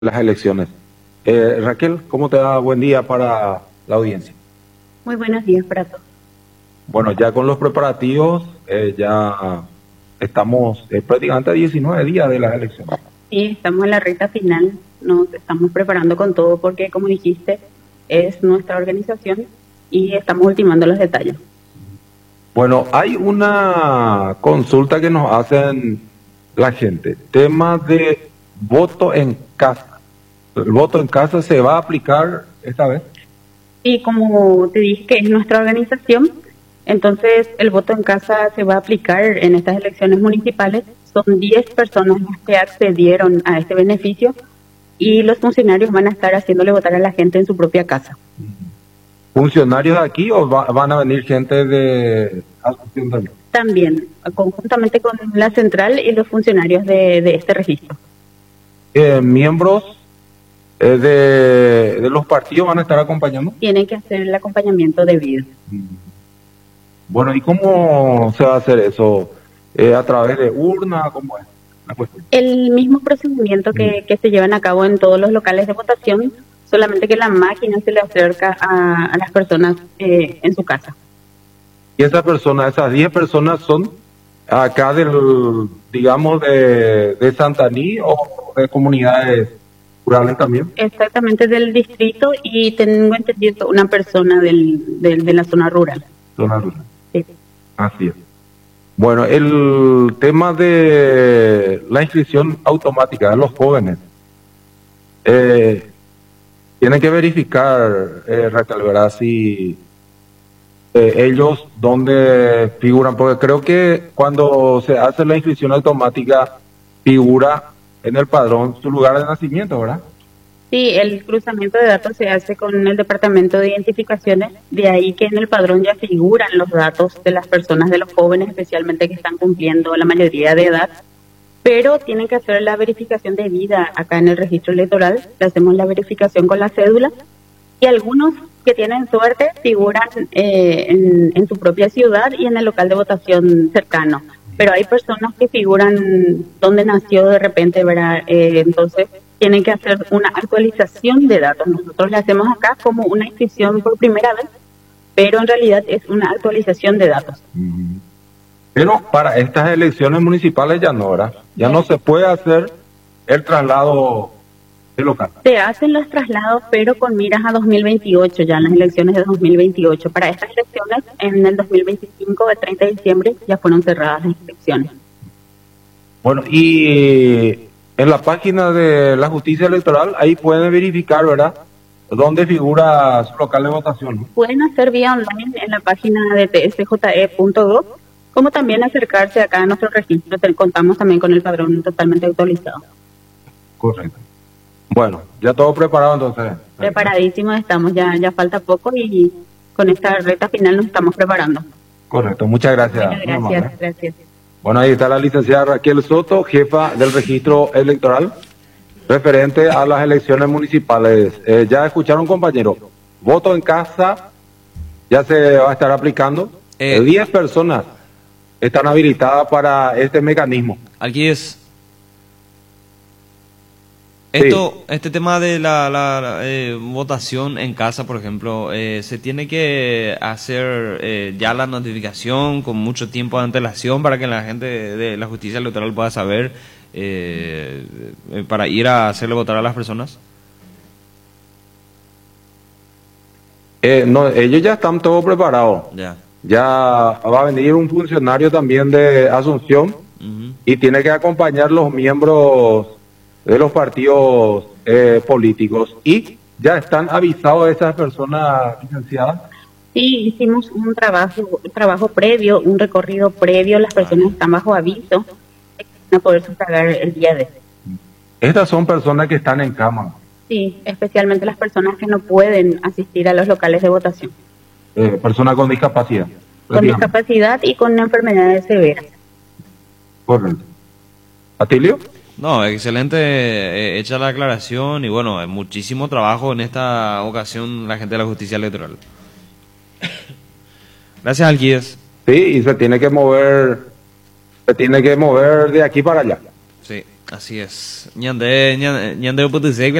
las elecciones. Raquel, ¿cómo te va? Buen día para la audiencia. Muy buenos días para todos. Bueno, ya con los preparativos, ya estamos prácticamente a 19 días de las elecciones. Sí, estamos en la recta final, nos estamos preparando con todo porque, como dijiste, es nuestra organización y estamos ultimando los detalles. Bueno, hay una consulta que nos hacen la gente, tema de voto en casa. ¿El voto en casa se va a aplicar esta vez? Y como te dije que es nuestra organización, entonces el voto en casa se va a aplicar en estas elecciones municipales. Son 10 personas las que accedieron a este beneficio y los funcionarios van a estar haciéndole votar a la gente en su propia casa. ¿Funcionarios de aquí o van a venir gente de Asunción también? También, conjuntamente con la central y los funcionarios de este registro. ¿Miembros de los partidos van a estar acompañando? Tienen que hacer el acompañamiento debido. Bueno, ¿y cómo se va a hacer eso? ¿A través de urna? ¿Cómo es la cuestión? El mismo procedimiento que se llevan a cabo en todos los locales de votación, solamente que la máquina se le acerca a las personas en su casa. ¿Y esas personas, esas 10 personas son acá del, digamos, de Santaní o de comunidades rurales también? Exactamente del distrito y tengo entendido una persona de la zona rural. Zona rural. Sí. Así es. Bueno, el tema de la inscripción automática de los jóvenes, tienen que verificar, Raquel, ¿verdad? Si ellos dónde figuran, porque creo que cuando se hace la inscripción automática figura en el padrón su lugar de nacimiento, ¿verdad? Sí, el cruzamiento de datos se hace con el Departamento de Identificaciones, de ahí que en el padrón ya figuran los datos de las personas, de los jóvenes, especialmente que están cumpliendo la mayoría de edad, pero tienen que hacer la verificación de vida acá en el registro electoral, le hacemos la verificación con la cédula, y algunos que tienen suerte figuran en su propia ciudad y en el local de votación cercano, pero hay personas que figuran donde nació de repente, ¿verdad? Entonces tienen que hacer una actualización de datos. Nosotros le hacemos acá como una inscripción por primera vez, pero en realidad es una actualización de datos. Pero para estas elecciones municipales ya no, ¿verdad? Ya no se puede hacer el traslado de local. Se hacen los traslados, pero con miras a 2028, ya en las elecciones de 2028. Para estas elecciones, en el 2025, el 30 de diciembre, ya fueron cerradas las elecciones. Bueno, y en la página de la Justicia Electoral, ahí pueden verificar, ¿verdad?, dónde figura su local de votación, ¿no? Pueden hacer vía online en la página de tsje.gov, como también acercarse acá a nuestro registro. Contamos también con el padrón totalmente actualizado. Correcto. Bueno, ya todo preparado entonces. Preparadísimos estamos, ya falta poco y con esta recta final nos estamos preparando. Correcto, muchas gracias. Muchas gracias, gracias. Bueno, ahí está la licenciada Raquel Soto, jefa del registro electoral, referente a las elecciones municipales. Ya escucharon, compañero, voto en casa ya se va a estar aplicando. 10 personas están habilitadas para este mecanismo. Aquí es. Sí. Este tema de la votación en casa, por ejemplo, se tiene que hacer ya la notificación con mucho tiempo de antelación para que la gente de la justicia electoral pueda saber, para ir a hacerle votar a las personas. No, ellos ya están todos preparados. Ya va a venir un funcionario también de Asunción y tiene que acompañar los miembros de los partidos políticos. ¿Y ya están avisados esas personas, licenciadas? Sí, hicimos un trabajo previo, un recorrido previo. Las personas están bajo aviso de que van a poder sufragar el día de hoy. Estas son personas que están en cama. Sí, especialmente las personas que no pueden asistir a los locales de votación. Personas con discapacidad. Con discapacidad y con enfermedades severas. Correcto. ¿Atilio? No, excelente, hecha la aclaración y bueno, hay muchísimo trabajo en esta ocasión la gente de la justicia electoral. Gracias, Alquides. Sí, y se tiene que mover de aquí para allá. Sí. Así es. Ñande, ñande, ñande,